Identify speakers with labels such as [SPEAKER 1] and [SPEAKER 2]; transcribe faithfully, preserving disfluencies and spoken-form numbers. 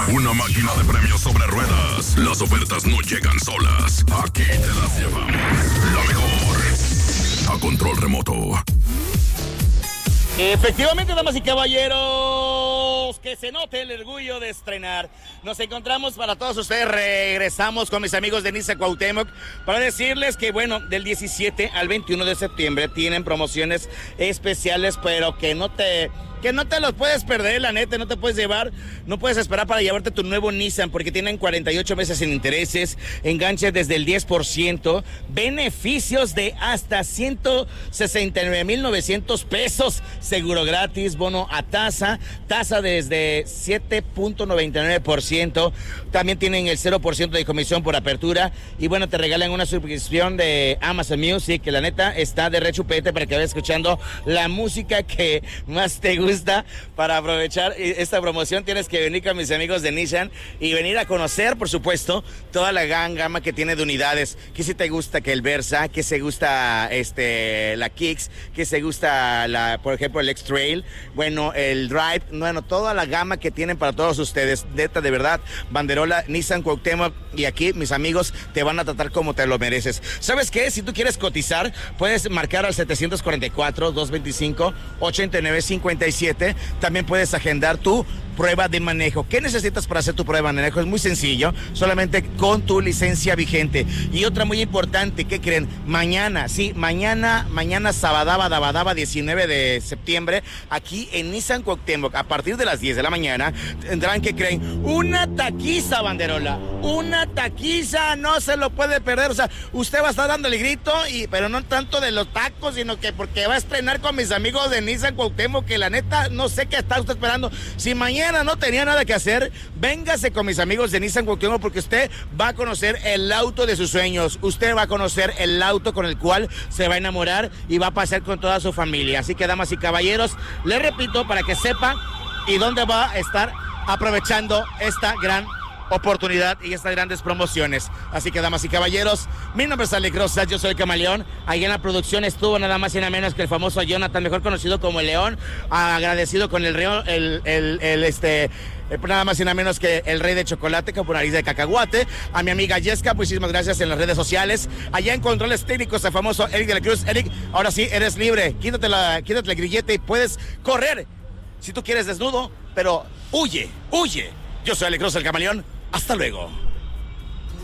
[SPEAKER 1] Una máquina de premios sobre ruedas. Las ofertas no llegan solas. Aquí te las llevamos. La mejor. A control remoto.
[SPEAKER 2] Efectivamente, damas y caballeros, que se note el orgullo de estrenar. Nos encontramos para todos ustedes, regresamos con mis amigos de Nissan Cuauhtémoc para decirles que, bueno, del diecisiete al veintiuno de septiembre tienen promociones especiales, pero que no te... que no te los puedes perder, la neta, no te puedes llevar, no puedes esperar para llevarte tu nuevo Nissan, porque tienen cuarenta y ocho meses sin intereses, enganches desde el diez por ciento, beneficios de hasta ciento sesenta y nueve mil novecientos pesos, seguro gratis, bono a tasa, tasa desde siete punto noventa y nueve por ciento, también tienen el cero por ciento de comisión por apertura, y bueno, te regalan una suscripción de Amazon Music, que la neta está de rechupete para que vayas escuchando la música que más te gusta. Para aprovechar esta promoción tienes que venir con mis amigos de Nissan y venir a conocer, por supuesto, toda la gran gama que tiene de unidades. Que si te gusta que el Versa, que se gusta este la Kicks, que se gusta la, por ejemplo, el X-Trail, bueno, el Drive, bueno, toda la gama que tienen para todos ustedes. Neta, de verdad, banderola Nissan Cuauhtémoc, y aquí mis amigos te van a tratar como te lo mereces. ¿Sabes qué? Si tú quieres cotizar, puedes marcar al setecientos cuarenta y cuatro, doscientos veinticinco, ochenta y nueve cincuenta y siete. También puedes agendar tu prueba de manejo. ¿Qué necesitas para hacer tu prueba de manejo? Es muy sencillo, solamente con tu licencia vigente. Y otra muy importante, ¿qué creen? Mañana, sí, mañana, mañana sabadaba, dabadaba, diecinueve de septiembre, aquí en Nissan Cuauhtémoc, a partir de las diez de la mañana, tendrán, ¿qué creen? Una taquiza, banderola, una taquiza, no se lo puede perder. O sea, usted va a estar dándole grito, y, pero no tanto de los tacos, sino que porque va a estrenar con mis amigos de Nissan Cuauhtémoc, que la neta, no sé qué está usted esperando. Si mañana no tenía nada que hacer, véngase con mis amigos de Nissan Cuauhtémoc, porque usted va a conocer el auto de sus sueños, usted va a conocer el auto con el cual se va a enamorar y va a pasar con toda su familia. Así que, damas y caballeros, les repito para que sepa y dónde va a estar aprovechando esta gran oportunidad y estas grandes promociones. Así que, damas y caballeros, mi nombre es Alex Rosas, yo soy el Camaleón. Ahí en la producción estuvo nada más y nada menos que el famoso Jonathan, mejor conocido como el León, agradecido con el río, el, el, el este nada más y nada menos que el rey de chocolate con nariz de cacahuate. A mi amiga Yesca, muchísimas gracias en las redes sociales. Allá en controles técnicos, el famoso Eric de la Cruz. Eric, ahora sí eres libre, quítate la, quítate el grillete y puedes correr si tú quieres desnudo, pero huye, huye. Yo soy Alex Rosas, el Camaleón. Hasta luego.